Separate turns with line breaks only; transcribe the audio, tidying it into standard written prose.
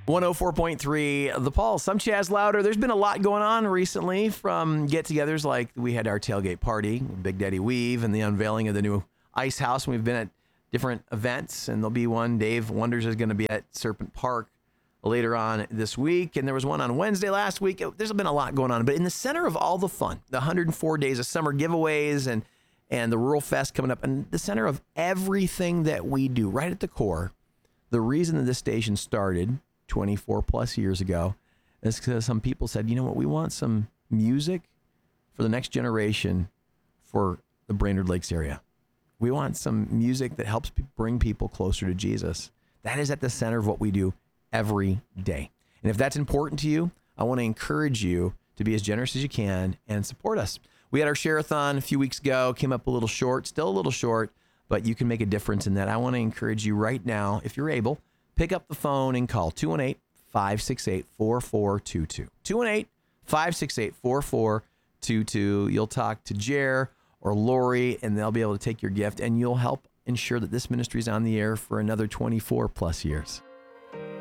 104.3 The Pulse. I'm Chaz Louder. There's been a lot going on recently, from get-togethers like we had our tailgate party, Big Daddy Weave, and the unveiling of the new Ice House. We've been at different events, and there'll be one. Dave Wonders is going to be at Serpent Park later on this week, and there was one on Wednesday last week. There's been a lot going on, but in the center of all the fun, the 104 days of summer giveaways and the Rural Fest coming up, and the center of everything that we do, right at the core, the reason that this station started 24 plus years ago is because some people said, you know what, we want some music for the next generation for the Brainerd Lakes area. We want some music that helps bring people closer to Jesus. That is at the center of what we do every day. And if that's important to you, I want to encourage you to be as generous as you can and support us. We had our share-a-thon a few weeks ago, came up a little short, still a little short, but you can make a difference in that. I want to encourage you right now, if you're able, pick up the phone and call 218-568-4422. 218-568-4422. You'll talk to Jer or Lori, and they'll be able to take your gift, and you'll help ensure that this ministry is on the air for another 24 plus years.